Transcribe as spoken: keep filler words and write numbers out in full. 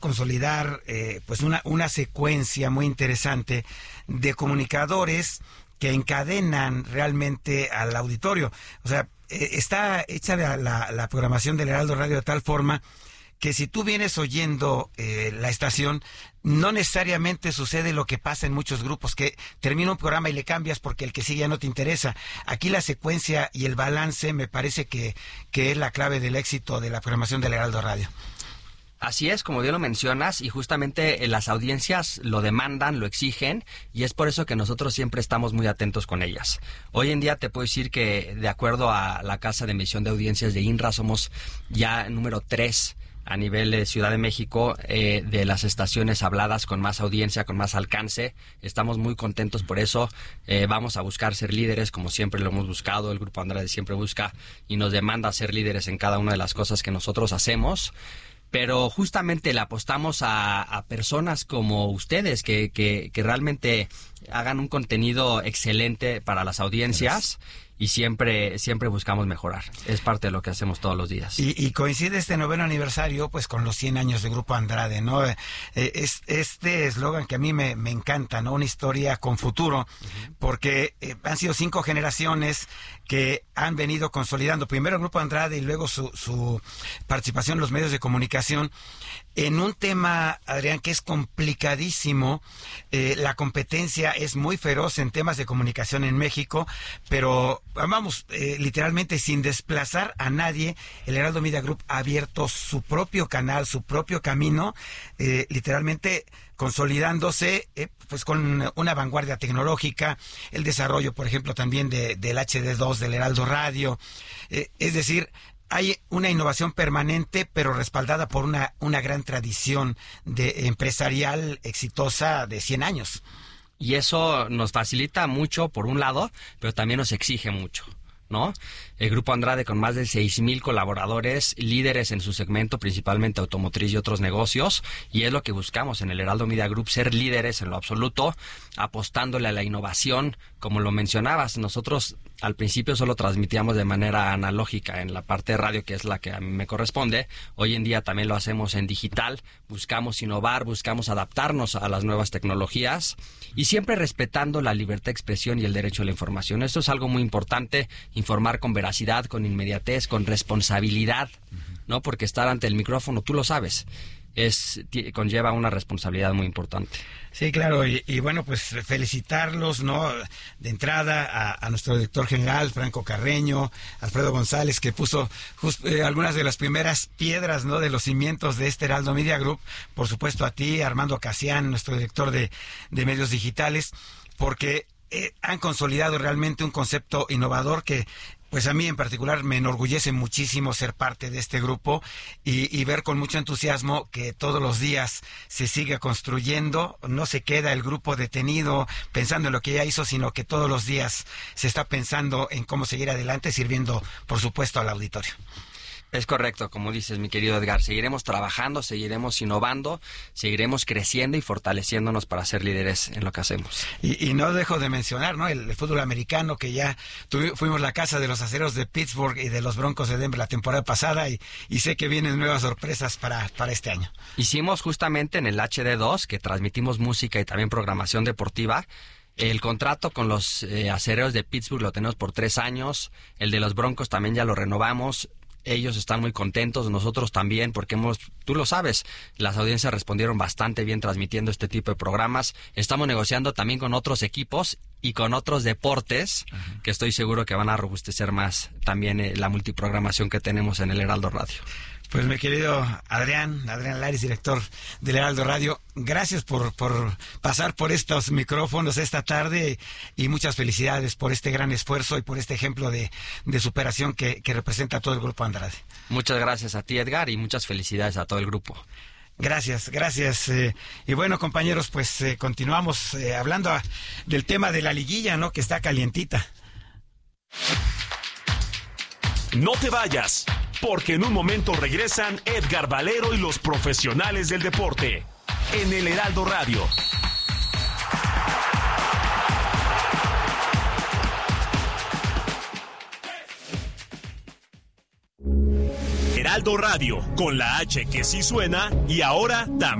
consolidar eh, pues una, una secuencia muy interesante de comunicadores que encadenan realmente al auditorio. O sea, eh, está hecha la, la, la programación del Heraldo Radio de tal forma que si tú vienes oyendo eh, la estación, no necesariamente sucede lo que pasa en muchos grupos, que termina un programa y le cambias porque el que sigue ya no te interesa. Aquí la secuencia y el balance me parece que, que es la clave del éxito de la programación del Heraldo Radio. Así es, como bien lo mencionas, y justamente eh, las audiencias lo demandan, lo exigen, y es por eso que nosotros siempre estamos muy atentos con ellas. Hoy en día te puedo decir que, de acuerdo a la Casa de Medición de Audiencias de INRA, somos ya número tres a nivel de Ciudad de México, eh, de las estaciones habladas con más audiencia, con más alcance. Estamos muy contentos por eso. Eh, vamos a buscar ser líderes, como siempre lo hemos buscado. El Grupo Andrade siempre busca y nos demanda ser líderes en cada una de las cosas que nosotros hacemos. Pero justamente le apostamos a, a personas como ustedes que, que, que realmente hagan un contenido excelente para las audiencias. Y siempre siempre buscamos mejorar. Es parte de lo que hacemos todos los días. Y, y coincide este noveno aniversario pues con los cien años de Grupo Andrade, ¿no? Eh, es, este eslogan que a mí me, me encanta, ¿no? Una historia con futuro, uh-huh. porque eh, han sido cinco generaciones que han venido consolidando primero el Grupo Andrade y luego su, su participación en los medios de comunicación en un tema, Adrián, que es complicadísimo. Eh, la competencia es muy feroz en temas de comunicación en México, pero vamos, eh, literalmente sin desplazar a nadie, el Heraldo Media Group ha abierto su propio canal, su propio camino, eh, literalmente consolidándose eh, pues con una vanguardia tecnológica, el desarrollo, por ejemplo, también de, del H D dos del Heraldo Radio, eh, es decir, hay una innovación permanente, pero respaldada por una, una gran tradición de empresarial exitosa de cien años. Y eso nos facilita mucho, por un lado, pero también nos exige mucho, ¿no? El Grupo Andrade, con más de seis mil colaboradores, líderes en su segmento, principalmente automotriz y otros negocios, y es lo que buscamos en el Heraldo Media Group, ser líderes en lo absoluto, apostándole a la innovación. Como lo mencionabas, nosotros al principio solo transmitíamos de manera analógica en la parte de radio, que es la que a mí me corresponde. Hoy en día también lo hacemos en digital. Buscamos innovar, buscamos adaptarnos a las nuevas tecnologías y siempre respetando la libertad de expresión y el derecho a la información. Esto es algo muy importante, informar con veracidad, con inmediatez, con responsabilidad, ¿no? Porque estar ante el micrófono, tú lo sabes, es conlleva una responsabilidad muy importante. Sí, claro, y, y bueno, pues felicitarlos, ¿no? De entrada a, a nuestro director general, Franco Carreño, Alfredo González, que puso just, eh, algunas de las primeras piedras, ¿no? De los cimientos de este Heraldo Media Group. Por supuesto a ti, Armando Casián, nuestro director de, de medios digitales, porque eh, han consolidado realmente un concepto innovador que pues a mí en particular me enorgullece muchísimo ser parte de este grupo y, y ver con mucho entusiasmo que todos los días se sigue construyendo, no se queda el grupo detenido pensando en lo que ya hizo, sino que todos los días se está pensando en cómo seguir adelante, sirviendo por supuesto al auditorio. Es correcto, como dices, mi querido Edgar. Seguiremos trabajando, seguiremos innovando, seguiremos creciendo y fortaleciéndonos para ser líderes en lo que hacemos. Y, y no dejo de mencionar, ¿no? El, el fútbol americano, que ya tuvi, fuimos la casa de los Aceros de Pittsburgh y de los Broncos de Denver la temporada pasada, y, y sé que vienen nuevas sorpresas para, para este año. Hicimos justamente en el H D dos, que transmitimos música y también programación deportiva. El contrato con los eh, Acereros de Pittsburgh lo tenemos por tres años. El de los Broncos también ya lo renovamos. Ellos están muy contentos, nosotros también, porque hemos, tú lo sabes, las audiencias respondieron bastante bien transmitiendo este tipo de programas. Estamos negociando también con otros equipos y con otros deportes, uh-huh. que estoy seguro que van a robustecer más también eh, la multiprogramación que tenemos en el Heraldo Radio. Pues mi querido Adrián, Adrián Laris, director del Heraldo Radio, gracias por, por pasar por estos micrófonos esta tarde y muchas felicidades por este gran esfuerzo y por este ejemplo de, de superación que, que representa todo el Grupo Andrade. Muchas gracias a ti, Edgar, y muchas felicidades a todo el grupo. Gracias, gracias. Eh, y bueno, compañeros, pues eh, continuamos eh, hablando a, del tema de la liguilla, ¿no? Que está calientita. No te vayas, porque en un momento regresan Edgar Valero y los profesionales del deporte en el Heraldo Radio. Heraldo Radio, con la H que sí suena y ahora también